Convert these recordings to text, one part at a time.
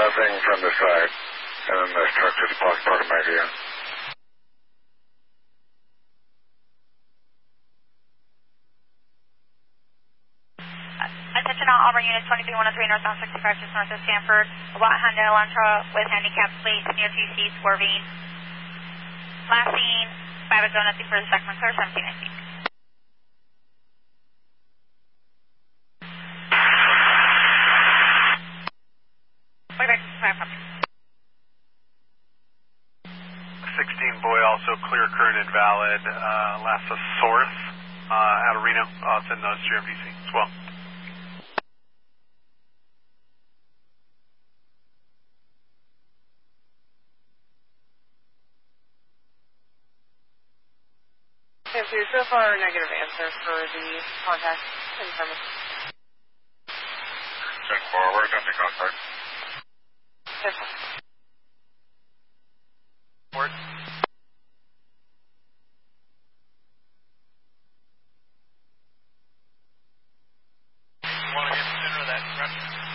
nothing from the side. And then this truck just blocked part of my view. Attention all Auburn units 23-103 northbound 65 just north of Stanford. A white Hyundai Elantra with handicapped plates near 2C swerving. Last seen, 5 is nothing for the second one, clear 1719. Way back to 5 copy. 16 boy also clear current invalid. Last source out of Reno. It's in the GMDC as well. Okay, so far negative answer for the contact. Confirm. Check forward, nothing contact. Yes. Forward. You want to get the center of that truck?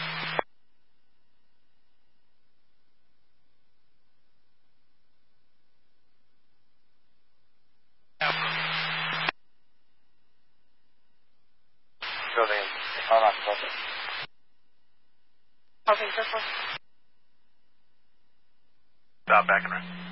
Building. Oh, not closer. Helping circle. Stop back and right.